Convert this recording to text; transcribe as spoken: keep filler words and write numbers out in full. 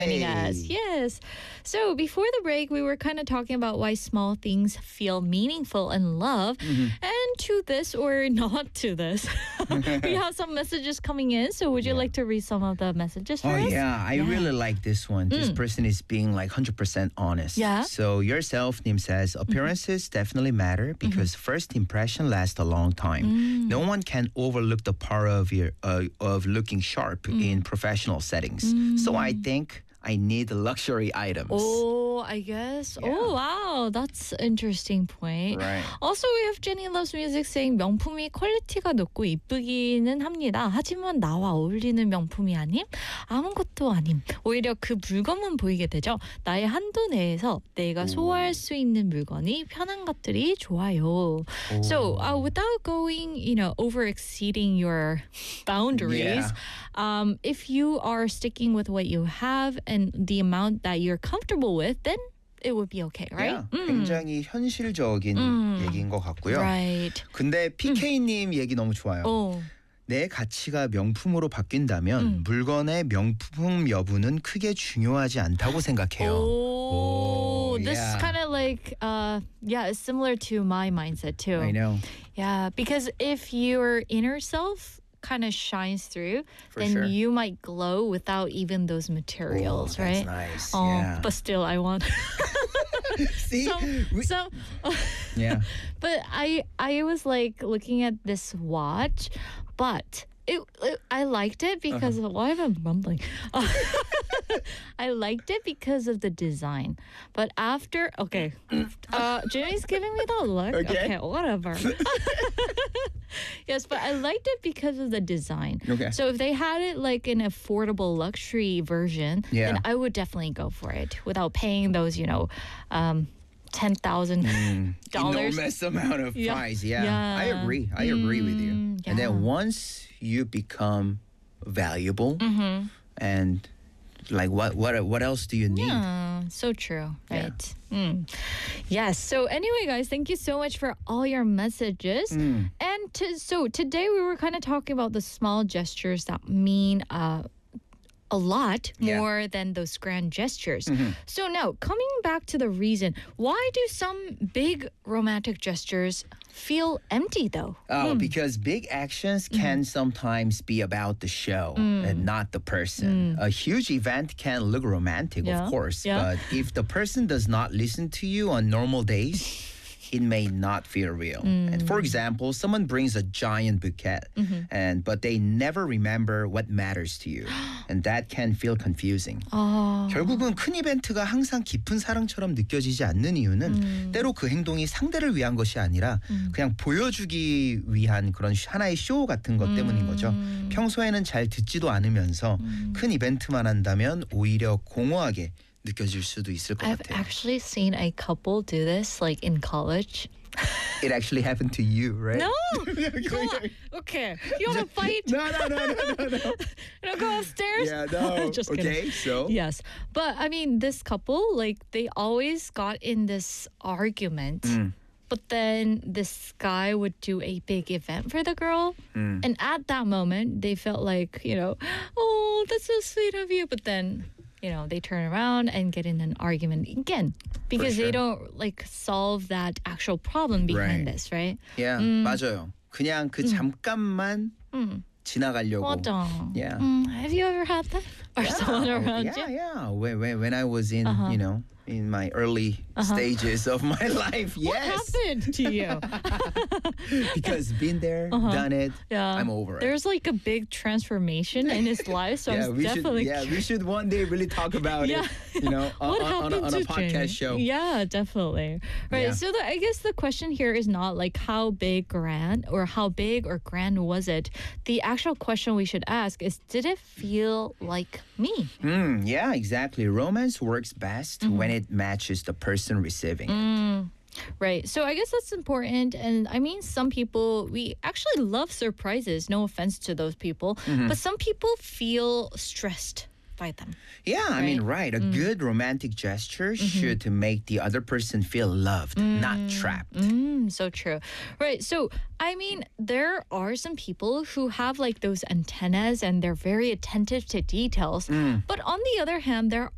joining us. Yes. So before the break, we were kind of talking about why small things feel meaningful in love. Mm-hmm. And to this or not to this, we have some messages coming in. So would you Yeah. like to read some of the messages for Oh, us? yeah. I Yeah. really like this one. This Mm. person is being like one hundred percent honest. Yeah. So yourself, Nim says, appearances definitely matter because first impression lasts a long time. Mm. No one can overlook the power of your uh, of looking sharp Mm. in professional settings. So I think I need luxury items. Oh, I guess. Yeah. Oh, wow. That's an interesting point. Right. Also, we have Jenny Loves Music saying 명품이 퀄리티가 높고 이쁘기는 합니다. 하지만 나와 어울리는 명품이 아님 아무것도 아님. 오히려 그 물건만 보이게 되죠. 나의 한도 내에서 내가 소화할 수 있는 물건이 편한 것들이 좋아요. So, uh, without going, you know, over exceeding your boundaries, Yeah. um, if you are sticking with what you have and the amount that you're comfortable with, then it would be okay, right? Yeah, 굉장히 현실적인 음. 얘기인 것 같고요. Right. 근데 피케이님 얘기 너무 좋아요. Oh. 내 가치가 명품으로 바뀐다면 물건의 명품 여부는 크게 중요하지 않다고 생각해요. Oh, Oh, this is yeah. kind of like, uh, yeah, it's similar to my mindset too. I know. Yeah, because if your inner self kind of shines through, For then sure. you might glow without even those materials, Oh, right? that's nice. Oh, Yeah. but still, I want See? some, We- some. yeah. But I I was like looking at this watch, but it, it I liked it because Uh-huh. of, why am I mumbling? I liked it because of the design. But after okay, uh, Jimmy's giving me the look. Okay. Whatever. Yes, but I liked it because of the design. Okay. So if they had it like an affordable luxury version, Yeah. then I would definitely go for it without paying those, you know, um, ten thousand dollars. Enormous amount of Yeah. price. Yeah. Yeah. I agree. I agree with you. Mm, And yeah. then once you become valuable Mm-hmm. and like what what what else do you need? Yeah, so true, Yeah. right? Mm. Yes. So anyway, guys, thank you so much for all your messages. Mm. And to, so today we were kind of talking about the small gestures that mean uh, a lot Yeah. more than those grand gestures. Mm-hmm. So now, coming back to the reason, why do some big romantic gestures feel empty though? Oh, because big actions can sometimes be about the show and not the person. A huge event can look romantic, Yeah, of course, yeah. but if the person does not listen to you on normal days, it may not feel real. And for example, someone brings a giant bouquet, and but they never remember what matters to you, and that can feel confusing. 아, 결국은 큰 이벤트가 항상 깊은 사랑처럼 느껴지지 않는 이유는 때로 그 행동이 상대를 위한 것이 아니라 그냥 보여주기 위한 그런 하나의 쇼 같은 것 때문인 거죠. 평소에는 잘 듣지도 않으면서 큰 이벤트만 한다면 오히려 공허하게 느껴질 수도 있을 것 I've 같아요. actually seen a couple do this like in college. It actually happened to you, right? No, come on. Okay, you want to fight? No, no, no, no, no, no. You know, go upstairs. Yeah, no. Just kidding. Okay, so Yes, but I mean, this couple, like, they always got in this argument. Mm. But then this guy would do a big event for the girl. Mm. And at that moment, they felt like, you know, oh, that's so sweet of you. But then, you know, they turn around and get in an argument again because sure. they don't like solve that actual problem behind Right. this, right? yeah, 맞아요. 그냥 그 잠깐만 음. 지나가려고. 맞아. Yeah. Mm, have you ever had that? Or someone Oh, around yeah, you? yeah. When, when, when I was in, Uh-huh. you know, in my early stages of my life, What yes. happened to you? Because been there, done it, Yeah. I'm over it. There's like a big transformation in his life, so yeah, I'm we definitely should. Yeah, we should one day really talk about Yeah. it. You know, on, what on, on, a, happened on a to podcast Jane? show. Yeah, definitely. Right. Yeah. So the, I guess the question here is not like how big grand or how big or grand was it. The actual question we should ask is, did it feel like me? Mm, yeah, exactly. Romance works best Mm-hmm. when it matches the person receiving it. Mm. Right. So I guess that's important. And I mean, some people, we actually love surprises. No offense to those people. Mm-hmm. But some people feel stressed by them. Yeah, I mean, Right? right. A Mm. good romantic gesture Mm-hmm. should make the other person feel loved, not trapped. Mm, so true. Right. So, I mean, there are some people who have like those antennas and they're very attentive to details. Mm. But on the other hand, there